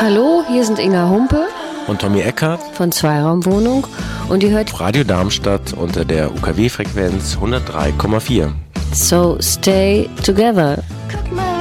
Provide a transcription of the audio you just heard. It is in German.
Hallo, hier sind Inga Humpe und Tommy Eckert von Zweiraumwohnung und ihr hört Radio Darmstadt unter der UKW-Frequenz 103,4. So stay together.